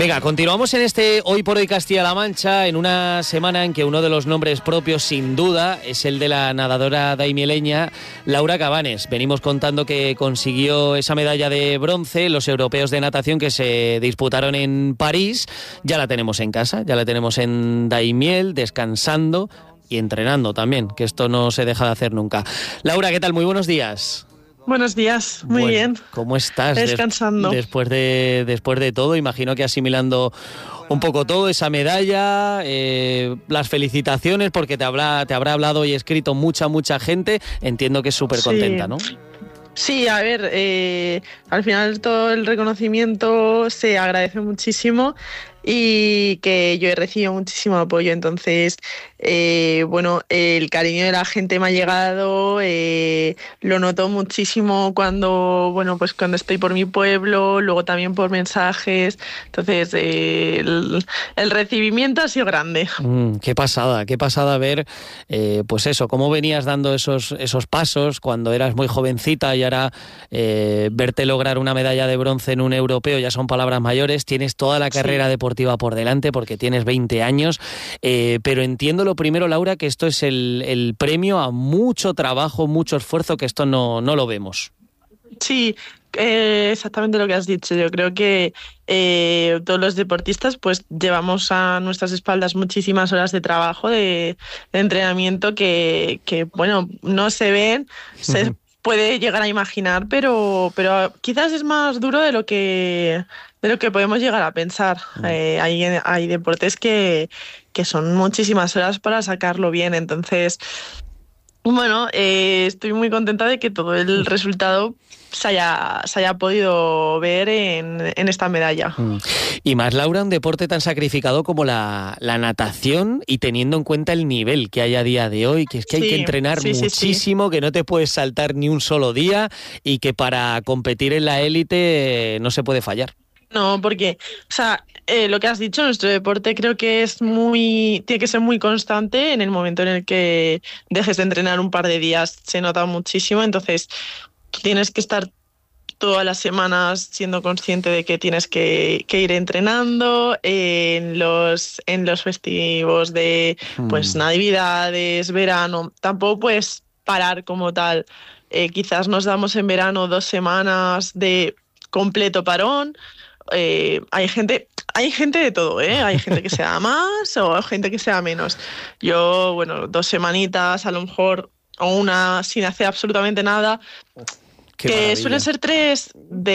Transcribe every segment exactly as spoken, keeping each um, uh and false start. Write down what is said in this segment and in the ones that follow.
Venga, continuamos en este Hoy por Hoy Castilla-La Mancha, en una semana en que uno de los nombres propios, sin duda, es el de la nadadora daimieleña Laura Cabanes. Venimos contando que consiguió esa medalla de bronce en los europeos de natación que se disputaron en París. Ya la tenemos en casa, ya la tenemos en Daimiel, descansando y entrenando también, que esto no se deja de hacer nunca. Laura, ¿qué tal? Muy buenos días. Buenos días, muy bueno, bien. ¿Cómo estás? Descansando. Des- después de después de todo, imagino que asimilando un poco todo, esa medalla, eh, las felicitaciones, porque te habrá, te habrá hablado y escrito mucha, mucha gente. Entiendo que es súper contenta, Sí. ¿no? Sí, a ver, eh, al final todo el reconocimiento se agradece muchísimo y que yo he recibido muchísimo apoyo, entonces, eh, bueno, el cariño de la gente me ha llegado, eh, lo noto muchísimo cuando, bueno, pues cuando estoy por mi pueblo, luego también por mensajes, entonces eh, el, el recibimiento ha sido grande. Mm, qué pasada, qué pasada ver, eh, pues eso, cómo venías dando esos, esos pasos cuando eras muy jovencita y ahora eh, verte lograr una medalla de bronce en un europeo ya son palabras mayores. Tienes toda la carrera Sí. deportiva por delante porque tienes veinte años, eh, pero entiendo lo primero, Laura, que esto es el, el premio a mucho trabajo, mucho esfuerzo, que esto no, no lo vemos. Sí, eh, exactamente lo que has dicho. Yo creo que eh, todos los deportistas pues llevamos a nuestras espaldas muchísimas horas de trabajo, de, de entrenamiento que, que, bueno, no se ven, se puede llegar a imaginar, pero, pero quizás es más duro de lo que, de lo que podemos llegar a pensar. Eh, hay, hay deportes que, que son muchísimas horas para sacarlo bien, entonces... Bueno, eh, estoy muy contenta de que todo el resultado se haya, se haya podido ver en, en esta medalla. Mm. Y más, Laura, un deporte tan sacrificado como la, la natación, y teniendo en cuenta el nivel que hay a día de hoy, que es que hay Sí, que entrenar sí, sí, muchísimo, que no te puedes saltar ni un solo día y que para competir en la élite eh, no se puede fallar. No, porque, o sea, eh, lo que has dicho, nuestro deporte creo que es muy, tiene que ser muy constante. En el momento en el que dejes de entrenar un par de días se nota muchísimo, entonces tienes que estar todas las semanas siendo consciente de que tienes que, que ir entrenando en los, en los festivos de pues Mm. navidades, verano. Tampoco puedes parar como tal. Eh, quizás nos damos en verano dos semanas de completo parón. Eh, hay gente, hay gente de todo, ¿eh? Hay gente que sea más o gente que sea menos. Yo, bueno, dos semanitas a lo mejor o una sin hacer absolutamente nada. Qué Que maravilla. suelen ser tres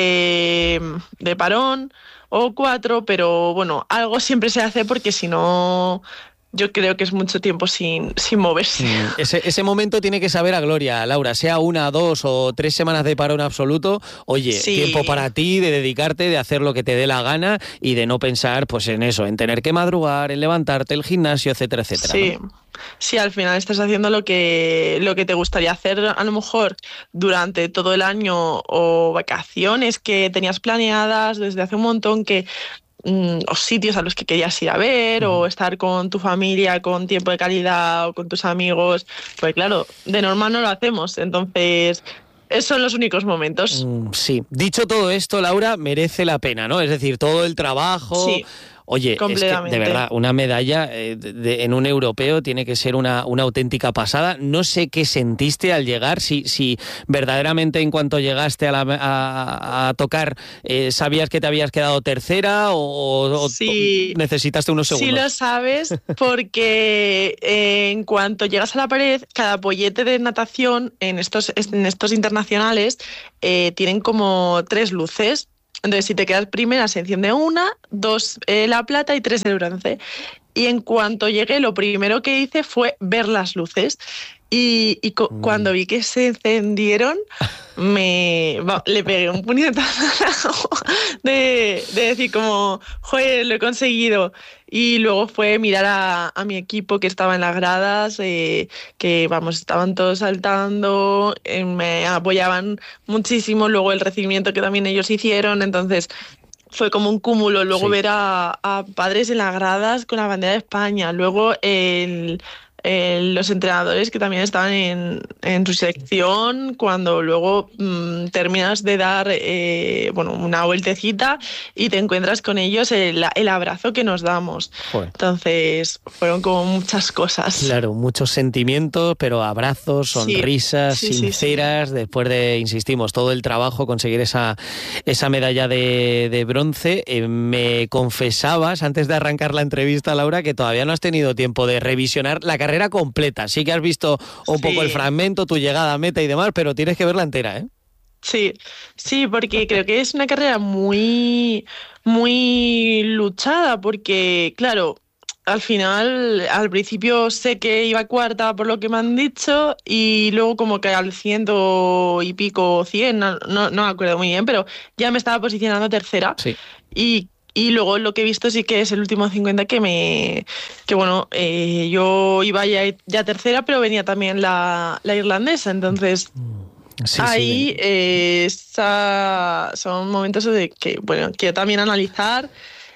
de, de parón o cuatro, pero bueno, algo siempre se hace porque si no, yo creo que es mucho tiempo sin, sin moverse. Mm, Ese, ese momento tiene que saber a gloria, Laura, sea una, dos o tres semanas de parón absoluto. Oye, Sí. tiempo para ti, de dedicarte, de hacer lo que te dé la gana y de no pensar pues en eso, en tener que madrugar, en levantarte, el gimnasio, etcétera, etcétera. Sí, ¿no? sí, al final estás haciendo lo que, lo que te gustaría hacer a lo mejor durante todo el año, o vacaciones que tenías planeadas desde hace un montón, que mm, o sitios a los que querías ir a ver, o estar con tu familia con tiempo de calidad o con tus amigos. Pues claro, de normal no lo hacemos, entonces esos son los únicos momentos. Mm, sí. Dicho todo esto, Laura, merece la pena, ¿no? Es decir, todo el trabajo... Sí. Oye, es que, Completamente. de verdad, una medalla eh, de, de, en un europeo tiene que ser una, una auténtica pasada. No sé qué sentiste al llegar, si, si verdaderamente en cuanto llegaste a, la, a, a tocar eh, sabías que te habías quedado tercera o, o Sí. necesitaste unos segundos. Sí lo sabes, porque eh, en cuanto llegas a la pared, cada pollete de natación en estos, en estos internacionales eh, tienen como tres luces. Entonces, si te quedas primera, se enciende una, dos eh, la plata y tres el bronce. Y en cuanto llegué, lo primero que hice fue ver las luces. Y, y cu- mm. cuando vi que se encendieron, me va, le pegué un puñetazo de, de decir como, joder, lo he conseguido. Y luego fue mirar a, a mi equipo que estaba en las gradas, eh, que vamos, estaban todos saltando, eh, me apoyaban muchísimo, luego el recibimiento que también ellos hicieron, entonces fue como un cúmulo. Luego sí. ver a, a padres en las gradas con la bandera de España, luego el... eh, los entrenadores que también estaban en, en tu sección, cuando luego mmm, terminas de dar eh, bueno, una vueltecita y te encuentras con ellos, el, el abrazo que nos damos. Joder. Entonces fueron como muchas cosas. Claro, muchos sentimientos, pero abrazos, sonrisas, sí, sí, sinceras, sí, sí. Después de, insistimos, todo el trabajo, conseguir esa, esa medalla de, de bronce. Eh, me confesabas antes de arrancar la entrevista, Laura, que todavía no has tenido tiempo de revisionar la carrera completa. Sí que has visto un sí. poco el fragmento, tu llegada a meta y demás, pero tienes que verla entera, ¿eh? Sí, sí, porque creo que es una carrera muy, muy luchada, porque, claro, al final, al principio sé que iba cuarta por lo que me han dicho y luego como que al ciento y pico, cien, no, no, no me acuerdo muy bien, pero ya me estaba posicionando tercera. Sí. Y Y luego lo que he visto sí que es el último cincuenta que me... que bueno, eh, yo iba ya, ya tercera, pero venía también la, la irlandesa, entonces... Sí, ahí sí, eh, esa, son momentos de que, bueno, quiero también analizar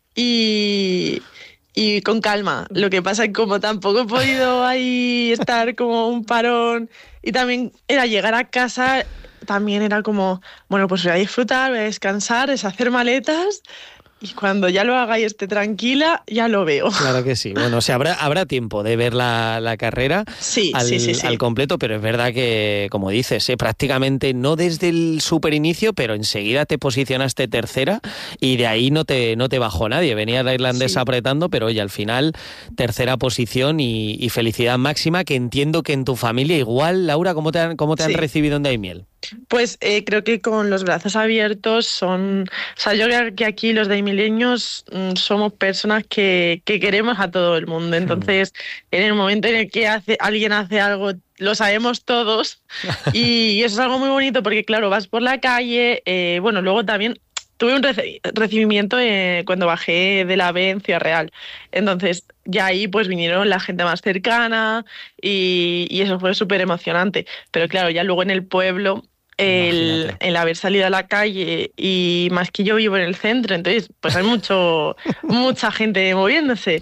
y... y con calma. Lo que pasa es que como tampoco he podido ahí estar como un parón y también era llegar a casa, también era como, bueno, pues voy a disfrutar, voy a descansar, es hacer maletas y cuando ya lo haga y esté tranquila, ya lo veo. Claro que sí. Bueno, o sea, habrá, habrá tiempo de ver la, la carrera sí, al, sí, sí, sí. al completo, pero es verdad que, como dices, ¿eh? prácticamente no desde el super inicio, pero enseguida te posicionaste tercera y de ahí no te, no te bajó nadie. Venía la irlandesa sí. apretando, pero oye, al final tercera posición y, y felicidad máxima, que entiendo que en tu familia igual, Laura, ¿cómo te han, cómo te sí. han recibido en Daimiel? Pues eh, creo que con los brazos abiertos son... O sea, yo creo que aquí los daimileños mmm, somos personas que, que queremos a todo el mundo. Entonces, en el momento en el que hace, alguien hace algo, lo sabemos todos. Y, y eso es algo muy bonito porque, claro, vas por la calle... Eh, bueno, luego también... Tuve un reci- recibimiento eh, cuando bajé de la B en Ciudad Real. Entonces, ya ahí pues vinieron la gente más cercana y, y eso fue súper emocionante. Pero claro, ya luego en el pueblo, el, el haber salido a la calle y más que yo vivo en el centro, entonces pues hay mucho mucha gente moviéndose.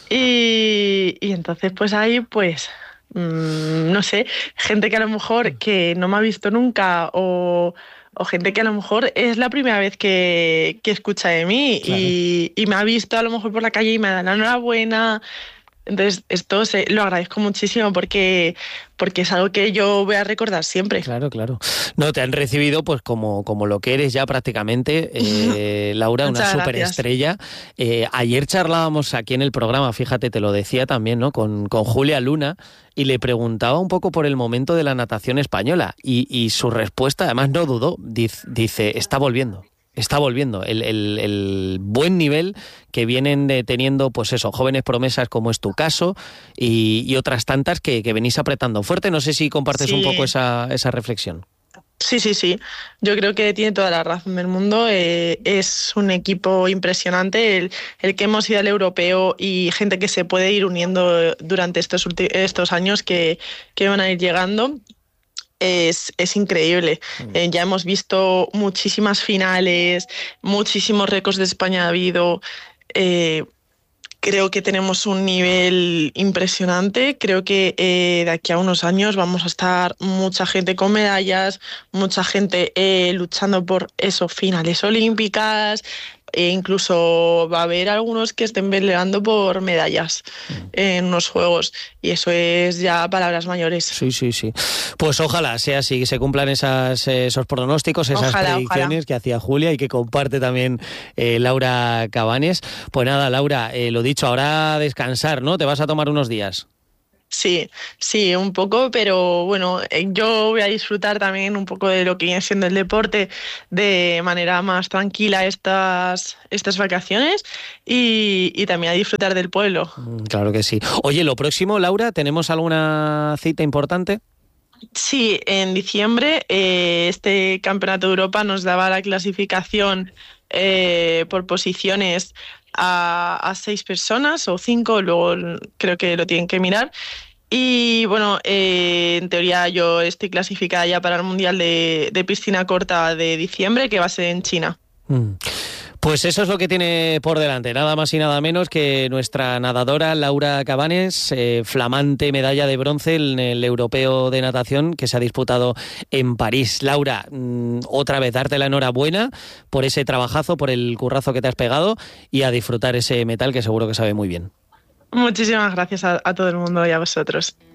Y, y entonces pues ahí pues... Mmm, no sé, gente que a lo mejor que no me ha visto nunca o... o gente que a lo mejor es la primera vez que, que escucha de mí claro. y, y me ha visto a lo mejor por la calle y me da la enhorabuena. Entonces esto se, lo agradezco muchísimo porque, porque es algo que yo voy a recordar siempre. Claro, claro. No, te han recibido pues como, como lo que eres ya prácticamente, eh, Laura, una superestrella. Eh, ayer charlábamos aquí en el programa, fíjate, te lo decía también, ¿no? Con, con Julia Luna, y le preguntaba un poco por el momento de la natación española y, y su respuesta, además no dudó, dice, dice está volviendo. Está volviendo el, el, el buen nivel que vienen de teniendo, pues eso, jóvenes promesas como es tu caso y, y otras tantas que, que venís apretando fuerte. No sé si compartes sí. un poco esa, esa reflexión. Sí, sí, sí. Yo creo que tiene toda la razón del mundo. Eh, es un equipo impresionante el, el que hemos ido al europeo y gente que se puede ir uniendo durante estos, ulti- estos años que, que van a ir llegando. Es, es increíble. Eh, ya hemos visto muchísimas finales, muchísimos récords de España ha habido. Eh, creo que tenemos un nivel impresionante. Creo que eh, de aquí a unos años vamos a estar mucha gente con medallas, mucha gente eh, luchando por eso, finales olímpicas. E incluso va a haber algunos que estén peleando por medallas mm. en los Juegos y eso es ya palabras mayores. Sí, sí, sí. Pues ojalá sea así, que se cumplan esas, esos pronósticos, esas ojalá, predicciones ojalá. que hacía Julia y que comparte también eh, Laura Cabanes. Pues nada, Laura, eh, lo dicho, ahora a descansar, ¿no? Te vas a tomar unos días. Sí, sí, un poco, pero bueno, yo voy a disfrutar también un poco de lo que viene siendo el deporte de manera más tranquila estas, estas vacaciones y, y también a disfrutar del pueblo. Claro que sí. Oye, lo próximo, Laura, ¿tenemos alguna cita importante? Sí, en diciembre eh, este Campeonato de Europa nos daba la clasificación eh, por posiciones a, a seis personas o cinco, luego creo que lo tienen que mirar. Y bueno, eh, en teoría yo estoy clasificada ya para el Mundial de, de piscina corta de diciembre, que va a ser en China. Mm. Pues eso es lo que tiene por delante, nada más y nada menos que nuestra nadadora Laura Cabanes, eh, flamante medalla de bronce en el Europeo de Natación que se ha disputado en París. Laura, mmm, otra vez darte la enhorabuena por ese trabajazo, por el currazo que te has pegado y a disfrutar ese metal que seguro que sabe muy bien. Muchísimas gracias a, a todo el mundo y a vosotros.